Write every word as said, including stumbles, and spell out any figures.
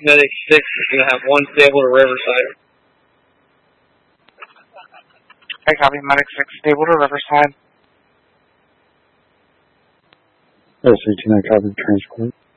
Medic six is going to have one stable to Riverside. I copy. Medic six, stable to Riverside. S eighteen, I copy. Transport.